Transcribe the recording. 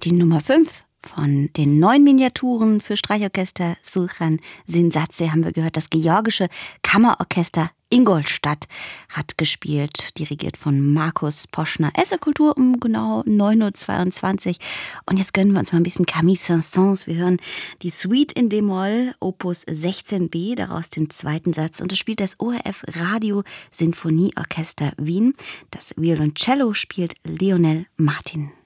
Die Nummer 5 von den 9 Miniaturen für Streichorchester Sulchan Sinsatse haben wir gehört. Das georgische Kammerorchester Ingolstadt hat gespielt, dirigiert von Markus Poschner. Kultur um genau 9:22 Uhr. Und jetzt gönnen wir uns mal ein bisschen Camille Saint-Saëns. Wir hören die Suite in D-Moll, Opus 16b, daraus den zweiten Satz. Und das spielt das ORF Radio Sinfonieorchester Wien. Das Violoncello spielt Lionel Martin.